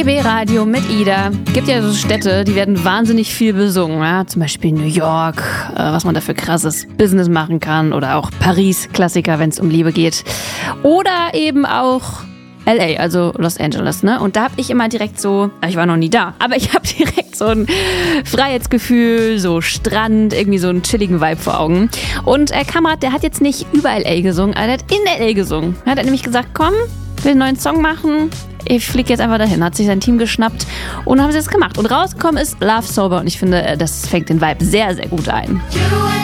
B-Radio mit Ida. Gibt ja so Städte, die werden wahnsinnig viel besungen. Ja? Zum Beispiel New York, was man da für krasses Business machen kann. Oder auch Paris, Klassiker, wenn es um Liebe geht. Oder eben auch LA, also Los Angeles, ne? Und da habe ich immer direkt so, ich war noch nie da, aber ich habe direkt so ein Freiheitsgefühl, so Strand, irgendwie so einen chilligen Vibe vor Augen. Und Kamerad, der hat jetzt nicht über LA gesungen, er hat in LA gesungen. Er hat nämlich gesagt, komm, will einen neuen Song machen, ich fliege jetzt einfach dahin. Hat sich sein Team geschnappt und haben sie es gemacht. Und rausgekommen ist Love Sober und ich finde, das fängt den Vibe sehr, sehr gut ein.